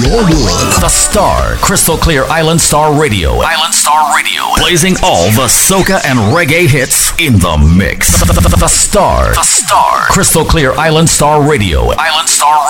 your world. The Star, Crystal Clear Island Star Radio. Island Star Radio. Blazing all the soca and reggae hits in the mix. The Star, Crystal Clear Island Star Radio. Island Star